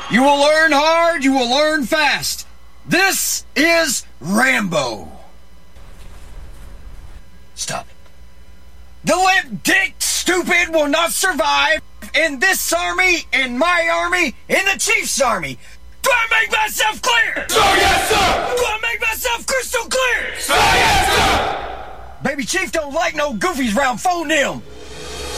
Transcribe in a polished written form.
You will learn hard, you will learn fast. This is Rambo. Stop. The limp dick stupid will not survive in this army, in my army, in the Chief's army. Do I make myself clear? Sir, yes, sir! Do I make myself crystal clear? Sir, yes, sir! Baby Chief don't like no goofies round phone him.